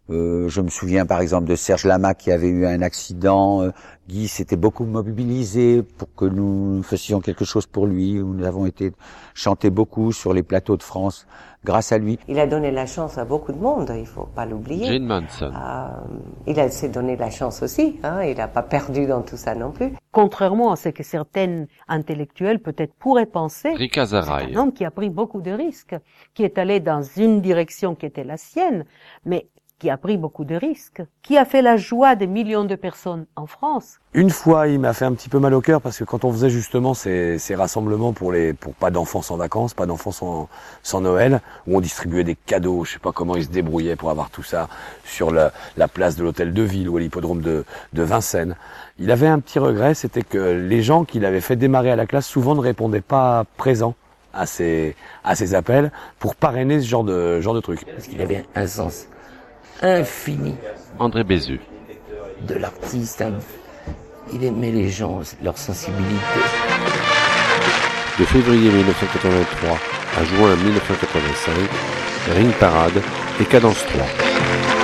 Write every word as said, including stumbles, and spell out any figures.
Euh, je me souviens par exemple de Serge Lama qui avait eu un accident. Euh, Guy s'était beaucoup mobilisé pour que nous fassions quelque chose pour lui. Nous avons été chanter beaucoup sur les plateaux de France grâce à lui. Il a donné la chance à beaucoup de monde, il faut pas l'oublier. Jane Manson. Euh, il a s'est donné la chance aussi, hein, il n'a pas perdu dans tout ça non plus. Contrairement à ce que certaines intellectuels peut-être pourraient penser, Rika c'est Zaraï. un homme qui a pris beaucoup de risques, qui est allé dans une direction qui était la sienne, mais qui a pris beaucoup de risques, qui a fait la joie des millions de personnes en France. Une fois, il m'a fait un petit peu mal au cœur parce que quand on faisait justement ces, ces rassemblements pour les, pour pas d'enfants sans vacances, pas d'enfants sans, sans Noël, où on distribuait des cadeaux, je sais pas comment ils se débrouillaient pour avoir tout ça sur la, la place de l'hôtel de ville ou à l'hippodrome de, de Vincennes. Il avait un petit regret, c'était que les gens qu'il avait fait démarrer à la classe souvent ne répondaient pas présents à ces, à ces appels pour parrainer ce genre de, genre de truc. Parce qu'il avait un sens infini. André Bézu. De l'artiste, hein. Il aimait les gens, leur sensibilité. De février mille neuf cent quatre-vingt-trois à juin mille neuf cent quatre-vingt-cinq, Ring Parade et Cadence trois.